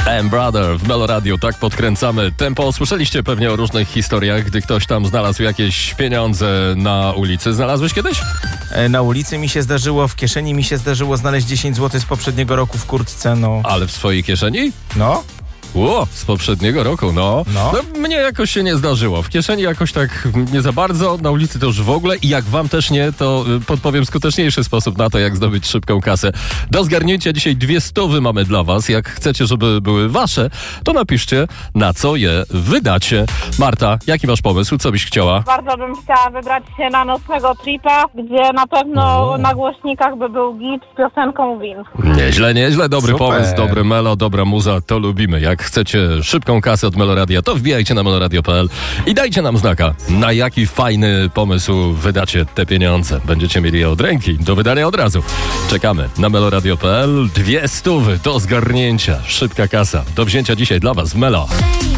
Brother w Melo Radio, tak podkręcamy tempo. Słyszeliście pewnie o różnych historiach, gdy ktoś tam znalazł jakieś pieniądze na ulicy. Znalazłeś kiedyś? Na ulicy mi się zdarzyło, w kieszeni mi się zdarzyło znaleźć 10 zł z poprzedniego roku w kurtce, no. Ale w swojej kieszeni? No? Z poprzedniego roku, no. Mnie jakoś się nie zdarzyło. W kieszeni jakoś tak nie za bardzo, na ulicy to już w ogóle i jak wam też nie, to podpowiem skuteczniejszy sposób na to, jak zdobyć szybką kasę. Do zgarnięcia dzisiaj 200 mamy dla was. Jak chcecie, żeby były wasze, to napiszcie, na co je wydacie. Marta, jaki masz pomysł? Co byś chciała? Bardzo bym chciała wybrać się na nocnego tripa, gdzie na pewno na głośnikach by był git z piosenką Win. Nieźle, dobry Super. pomysł, dobry melo, dobra muza, to lubimy. Jak chcecie szybką kasę od Meloradia, to wbijajcie na meloradio.pl i dajcie nam znaka, na jaki fajny pomysł wydacie te pieniądze. Będziecie mieli je od ręki, do wydania od razu. Czekamy na meloradio.pl, 200 do zgarnięcia, szybka kasa, do wzięcia dzisiaj dla was w Melo.